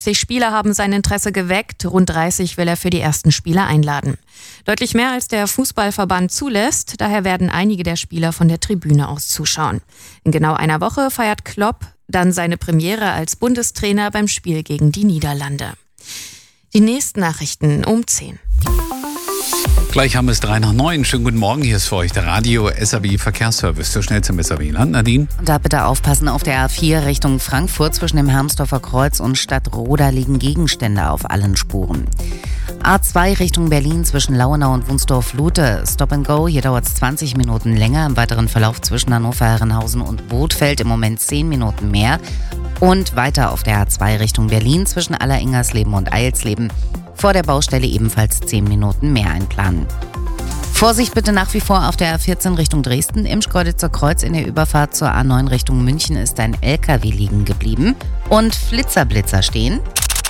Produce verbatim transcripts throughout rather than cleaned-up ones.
zwanzig Spieler haben sein Interesse geweckt, rund dreißig will er für die ersten Spiele einladen. Deutlich mehr als der Fußballverband zulässt, daher werden einige der Spieler von der Tribüne aus zuschauen. In genau einer Woche feiert Klopp dann seine Premiere als Bundestrainer beim Spiel gegen die Niederlande. Die nächsten Nachrichten um zehn. Gleich haben wir es drei nach neun. Schönen guten Morgen, hier ist für euch der Radio S A W Verkehrsservice. So schnell zum S A W-Land. Nadine? Da bitte aufpassen, auf der A vier Richtung Frankfurt zwischen dem Hermsdorfer Kreuz und Stadtroda liegen Gegenstände auf allen Spuren. A zwei Richtung Berlin zwischen Lauenau und Wunsdorf-Lute. Stop and Go, hier dauert es zwanzig Minuten länger. Im weiteren Verlauf zwischen Hannover, Herrenhausen und Bothfeld im Moment zehn Minuten mehr. Und weiter auf der A zwei Richtung Berlin zwischen Alleringersleben und Eilsleben. Vor der Baustelle ebenfalls zehn Minuten mehr einplanen. Vorsicht bitte nach wie vor auf der A vierzehn Richtung Dresden. Im Schkeuditzer Kreuz in der Überfahrt zur A neun Richtung München ist ein L K W liegen geblieben und Flitzerblitzer stehen.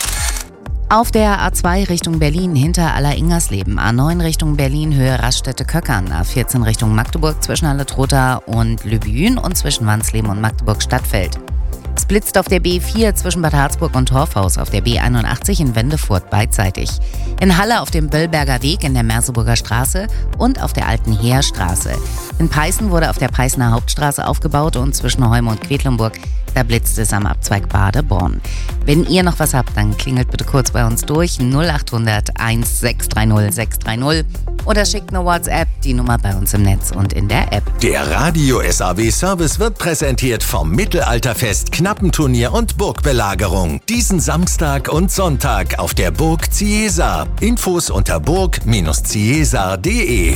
Auf der A zwei Richtung Berlin hinter Alleringersleben, A neun Richtung Berlin Höhe Raststätte-Köckern, A vierzehn Richtung Magdeburg zwischen Halle-Trotha und Lübüen und zwischen Wansleben und Magdeburg-Stadtfeld. Es blitzt auf der B vier zwischen Bad Harzburg und Torfhaus, auf der B einundachtzig in Wendefurt beidseitig. In Halle auf dem Böllberger Weg in der Merseburger Straße und auf der Alten Heerstraße. In Peißen wurde auf der Peißener Hauptstraße aufgebaut und zwischen Heume und Quedlinburg, da blitzt es am Abzweig Badeborn. Wenn ihr noch was habt, dann klingelt bitte kurz bei uns durch null acht hundert eins sechs drei null sechs drei null oder schickt eine WhatsApp, die Nummer bei uns im Netz und in der App. Der Radio S A W Service wird präsentiert vom Mittelalterfest Knappenturnier und Burgbelagerung. Diesen Samstag und Sonntag auf der Burg Ciesa. Infos unter burg Ciesa punkt de.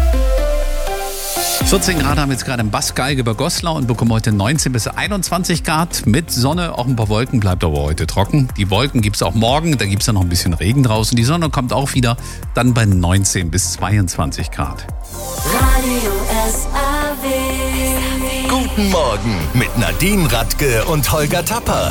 vierzehn Grad haben wir jetzt gerade im Bassgeige bei Goslar und bekommen heute neunzehn bis einundzwanzig Grad mit Sonne. Auch ein paar Wolken, bleibt aber heute trocken. Die Wolken gibt es auch morgen, da gibt es dann noch ein bisschen Regen draußen. Die Sonne kommt auch wieder, dann bei neunzehn bis zweiundzwanzig Grad. Radio S A W. Guten Morgen mit Nadine Radke und Holger Tapper.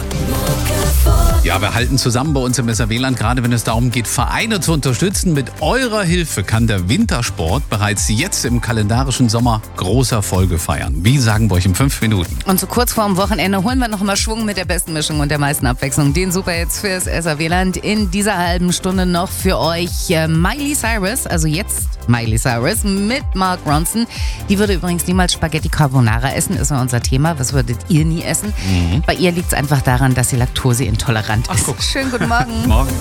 Ja, wir halten zusammen bei uns im S A W-Land, gerade wenn es darum geht, Vereine zu unterstützen. Mit eurer Hilfe kann der Wintersport bereits jetzt im kalendarischen Sommer große Erfolge feiern. Wie sagen wir euch in fünf Minuten? Und so kurz vorm Wochenende holen wir noch mal Schwung mit der besten Mischung und der meisten Abwechslung. Den super jetzt fürs S A W-Land. In dieser halben Stunde noch für euch äh, Miley Cyrus, also jetzt Miley Cyrus mit Mark Ronson. Die würde übrigens niemals Spaghetti Carbonara essen, ist ja unser Thema. Was würdet ihr nie essen? Mhm. Bei ihr liegt es einfach daran, dass sie laktoseintolerant Ach, ist. guck. Schönen guten Morgen. Morgen.